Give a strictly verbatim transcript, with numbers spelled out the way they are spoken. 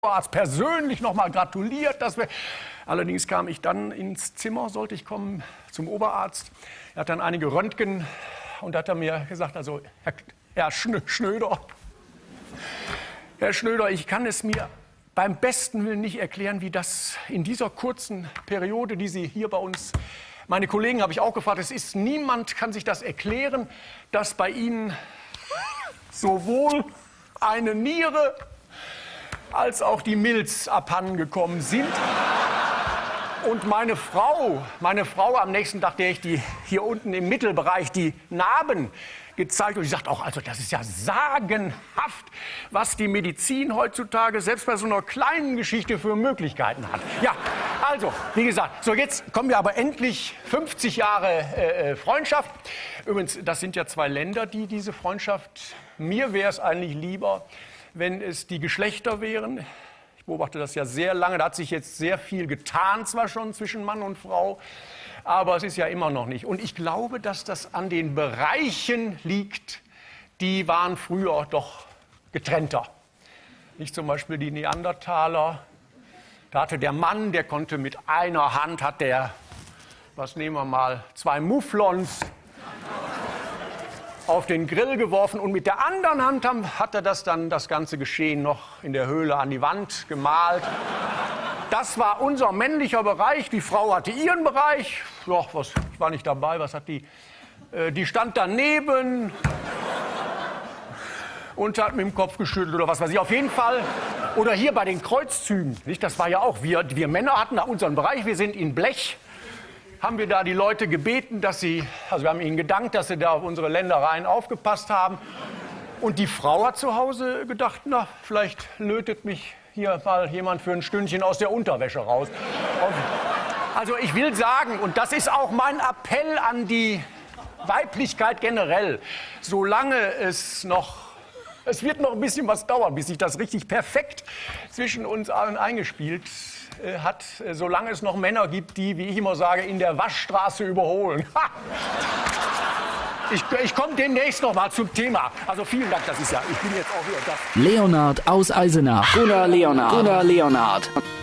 Arzt persönlich noch mal gratuliert. Dass wir Allerdings kam ich dann ins Zimmer, sollte ich kommen, zum Oberarzt. Er hat dann einige Röntgen und hat er mir gesagt, also Herr, Herr Schnöder, Herr Schnöder, ich kann es mir beim besten Willen nicht erklären, wie das in dieser kurzen Periode, die Sie hier bei uns, meine Kollegen habe ich auch gefragt, es ist niemand kann sich das erklären, dass bei Ihnen sowohl eine Niere als auch die Milz abhandengekommen sind. Und meine Frau, meine Frau am nächsten Tag, der ich die hier unten im Mittelbereich die Narben gezeigt und ich sagte auch, also das ist ja sagenhaft, was die Medizin heutzutage selbst bei so einer kleinen Geschichte für Möglichkeiten hat. Ja, also, wie gesagt, so jetzt kommen wir aber endlich fünfzig Jahre äh, Freundschaft. Übrigens, das sind ja zwei Länder, die diese Freundschaft, mir wäre es eigentlich lieber, wenn es die Geschlechter wären. Ich beobachte das ja sehr lange, da hat sich jetzt sehr viel getan, zwar schon zwischen Mann und Frau, aber es ist ja immer noch nicht. Und ich glaube, dass das an den Bereichen liegt, die waren früher doch getrennter. Nicht zum Beispiel die Neandertaler, da hatte der Mann, der konnte mit einer Hand, hat der, was nehmen wir mal, zwei Mufflons auf den Grill geworfen und mit der anderen Hand hat er das dann, das ganze Geschehen noch in der Höhle an die Wand gemalt. Das war unser männlicher Bereich, die Frau hatte ihren Bereich. Ja, was, ich war nicht dabei, was hat die? Äh, die stand daneben und hat mit dem Kopf geschüttelt oder was weiß ich. Auf jeden Fall, oder hier bei den Kreuzzügen, nicht? Das war ja auch, wir, wir Männer hatten da unseren Bereich, wir sind in Blech. Haben wir da die Leute gebeten, dass sie, also wir haben ihnen gedankt, dass sie da auf unsere Ländereien aufgepasst haben. Und die Frau hat zu Hause gedacht, na, vielleicht lötet mich hier mal jemand für ein Stündchen aus der Unterwäsche raus. Also ich will sagen, und das ist auch mein Appell an die Weiblichkeit generell, solange es noch, es wird noch ein bisschen was dauern, bis sich das richtig perfekt zwischen uns allen eingespielt hat, solange es noch Männer gibt, die, wie ich immer sage, in der Waschstraße überholen. Ha! Ich, ich komme demnächst noch mal zum Thema. Also vielen Dank, das ist ja, ich bin jetzt auch wieder da. Leonhard aus Eisenach. Gunnar Leonhard. Gunnar Leonhard.